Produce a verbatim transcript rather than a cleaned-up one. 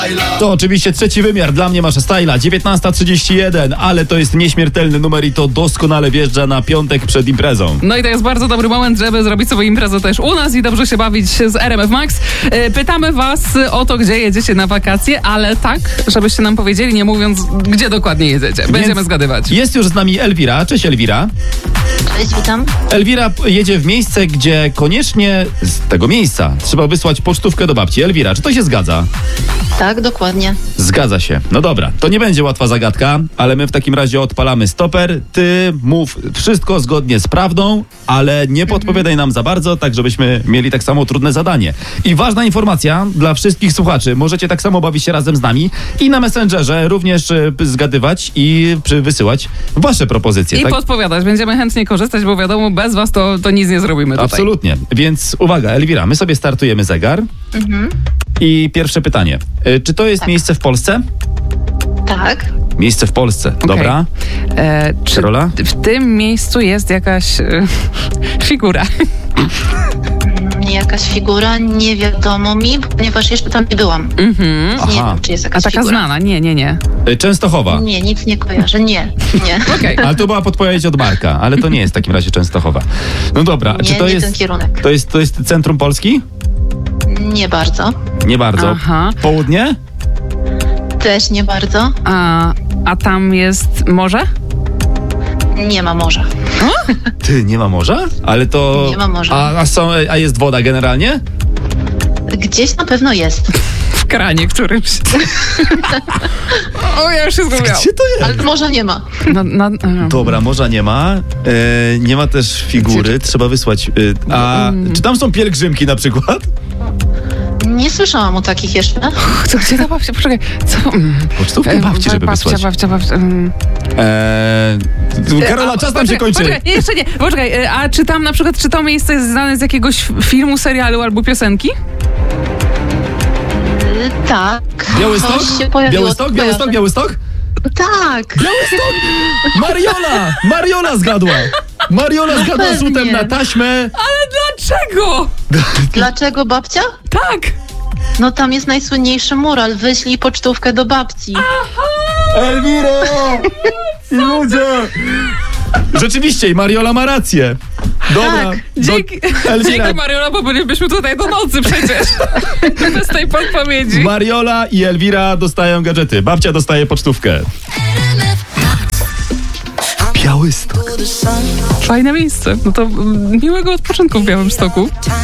To oczywiście trzeci wymiar, dla mnie Masza Styla, dziewiętnasta trzydzieści jeden, ale to jest nieśmiertelny numer i to doskonale wjeżdża na piątek przed imprezą. No i to jest bardzo dobry moment, żeby zrobić sobie imprezę też u nas i dobrze się bawić z R M F Max. Pytamy was o to, gdzie jedziecie na wakacje, ale tak, żebyście nam powiedzieli, nie mówiąc, gdzie dokładnie jedziecie. Będziemy Więc zgadywać. Jest już z nami Elwira. Cześć Elwira. Cześć, witam. Elwira jedzie w miejsce, gdzie koniecznie z tego miejsca trzeba wysłać pocztówkę do babci. Elwira, czy to się zgadza? Tak, dokładnie. Zgadza się. No dobra, to nie będzie łatwa zagadka, ale my w takim razie odpalamy stoper. Ty mów wszystko zgodnie z prawdą, ale nie podpowiadaj nam za bardzo, tak żebyśmy mieli tak samo trudne zadanie. I ważna informacja dla wszystkich słuchaczy. Możecie tak samo bawić się razem z nami i na Messengerze również y, zgadywać i y, wysyłać wasze propozycje. I tak? podpowiadać. Będziemy chętnie korzystać, bo wiadomo, bez was to, to nic nie zrobimy tutaj. Absolutnie. Więc uwaga, Elwira, my sobie startujemy zegar. Mhm. I pierwsze pytanie. Y, Czy to jest Tak. miejsce w Polsce? Tak. Miejsce w Polsce. Dobra. E, czy Karola? w tym miejscu jest jakaś e, figura? Nie jakaś figura, nie wiadomo mi, ponieważ jeszcze tam nie byłam. Mhm. Nie Aha. wiem, czy jest A jakaś taka figura. znana? Nie, nie, nie. Y, Częstochowa. Nie, nic nie kojarzę. Nie, nie. Okej. Ale to była podpowiedź od Marka, ale to nie jest w takim razie Częstochowa. No dobra, Nie, czy to nie jest, ten kierunek. to jest to jest centrum Polski? Nie bardzo. Nie bardzo. Aha. Południe? Też nie bardzo. A, a tam jest morze? Nie ma morza. Ty, nie ma morza? Ale to... Nie ma morza. A, a, są, a jest woda generalnie? Gdzieś na pewno jest. W kranie którymś. O, ja już się zgubiłam. Gdzie to jest? Ale morza nie ma. No, no, e, Dobra, morza nie ma. E, nie ma też figury, trzeba wysłać. E, a Mm. czy tam są pielgrzymki na przykład? Nie słyszałam o takich jeszcze. co, gdzie ta babcia? Poczekaj. Co? Mm. Pocztówkę babci, żeby babcia, wysłać. babcia, babcia. mm. E, Karola, A, czas nam się poczekaj, kończy. Poczekaj, nie, jeszcze nie. Poczekaj, e, a czy tam na przykład, czy to miejsce jest znane z jakiegoś filmu, serialu albo piosenki? Y, Tak. Białystok? Coś się pojawiło. Białystok? Białystok? kojarzę. Białystok? Tak. Białystok! Mariola! Mariola zgadła! Mariola No zgadła pewnie. rzutem na taśmę. Ale dlaczego? Dlaczego babcia? Tak. No tam jest najsłynniejszy mural. Wyślij pocztówkę do babci. Elwiro! Ludzie! Rzeczywiście, i Mariola ma rację. Dobra. Tak. do- Dzięki, Elwira, dzięki Mariola, bo bylibyśmy tutaj do nocy przecież. Bez tej podpowiedzi. Mariola i Elwira dostają gadżety. Babcia dostaje pocztówkę. Białystok. Fajne miejsce. No to mm, miłego odpoczynku w Białymstoku.